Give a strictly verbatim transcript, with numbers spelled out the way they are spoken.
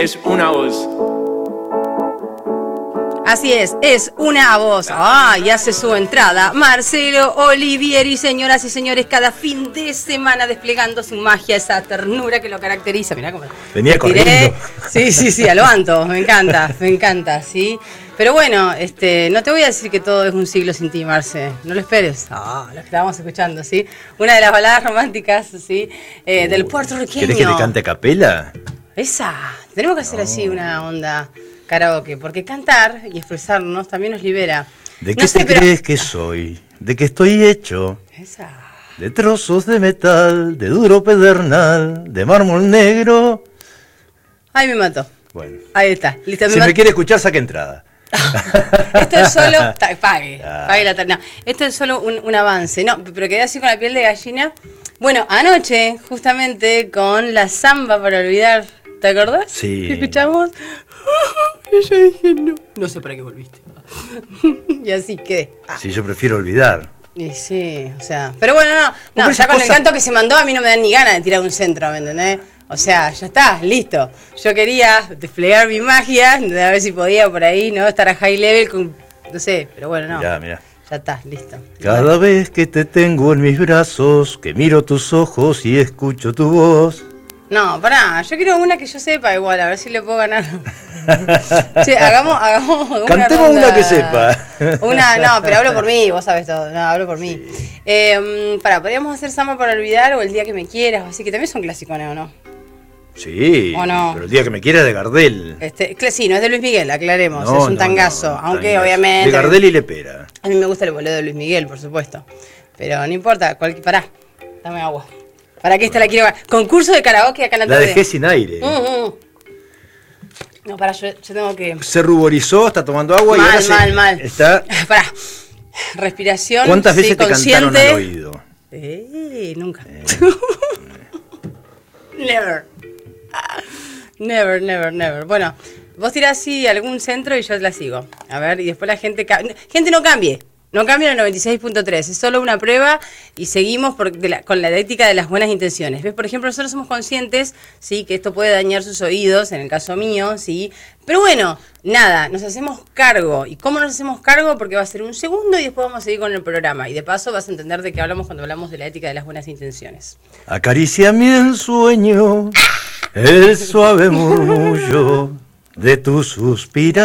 es una voz. Así es, es una voz. Ah, y hace su entrada Marcelo Olivieri, señoras y señores, cada fin de semana desplegando su magia, esa ternura que lo caracteriza. Mirá cómo venía corriendo. Sí, sí, sí, a lo alto, me encanta, me encanta, sí. Pero bueno, este, no te voy a decir que todo es un siglo sin ti, Marce. No lo esperes. Ah, lo que estábamos escuchando, ¿sí? Una de las baladas románticas, ¿sí? Eh, del puertorriqueño. ¿Querés que te cante a capela? Esa. Tenemos que hacer no. así una onda karaoke, porque cantar y expresarnos también nos libera. ¿De qué no sé, te pero... crees que soy? ¿De qué estoy hecho? Esa. De trozos de metal, de duro pedernal, de mármol negro. Ay, me mató. Bueno. Ahí está. Listo, si me, me quiere escuchar, saque entrada. Esto es solo... Ta, pague, ah. pague la terna. Esto es solo un, un avance, ¿no? Pero quedé así con la piel de gallina. Bueno, anoche, justamente, con la samba para olvidar... ¿Te acordás? Sí. ¿Qué escuchamos? Y yo dije, no. No sé para qué volviste. Y así quedé. Ah. Sí, yo prefiero olvidar. Y sí, o sea... Pero bueno, no, no, no ya con cosa... el canto que se mandó a mí no me dan ni ganas de tirar un centro, ¿me entendés? O sea, ya está, listo. Yo quería desplegar mi magia, a ver si podía por ahí, ¿no? Estar a high level con... No sé, pero bueno, no. Mirá, mirá. Ya está, listo. Cada bueno. vez que te tengo en mis brazos, que miro tus ojos y escucho tu voz... No, pará, yo quiero una que yo sepa igual, a ver si le puedo ganar. Sí, hagamos, hagamos una Cantemos ronda... una que sepa. Una, no, pero hablo por mí, vos sabés todo, no, hablo por mí. Sí. Eh, pará, podríamos hacer Samba para olvidar o El día que me quieras, así que también son clasicones, ¿o no? Sí, ¿o no? Pero El día que me quieras de Gardel. Este, sí, no es de Luis Miguel, aclaremos, no, es un no, tangazo, no, no, aunque tangazo. obviamente... De Gardel y Lepera. A mí me gusta el bolero de Luis Miguel, por supuesto, pero no importa, cualquier, pará, dame agua. ¿Para qué esta la quiero? Concurso de karaoke acá en la tarde. La dejé sin aire. Mm, mm. No, pará, yo, yo tengo que... Se ruborizó, está tomando agua mal, y ahora mal, se... mal. Está... Pará. Respiración. ¿Cuántas veces sí, te consciente. cantaron al oído? Eh, nunca. Eh. Never. Never, never, never. Bueno, vos tirás así algún centro y yo la sigo. A ver, y después la gente... Ca... Gente, no cambie. No cambia el noventa y seis punto tres, es solo una prueba y seguimos por, de la, con la ética de las buenas intenciones. ¿Ves? Por ejemplo, nosotros somos conscientes, sí, que esto puede dañar sus oídos, en el caso mío, sí. Pero bueno, nada, nos hacemos cargo. ¿Y cómo nos hacemos cargo? Porque va a ser un segundo y después vamos a seguir con el programa. Y de paso vas a entender de qué hablamos cuando hablamos de la ética de las buenas intenciones. Acaricia mi ensueño, el suave murmullo de tu suspiro.